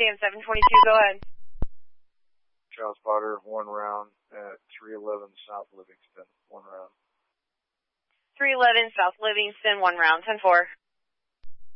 and 722, go ahead. Child spotter, 1 round at 311 South Livingston, 1 round. 311 South Livingston, 1 round, 10-4.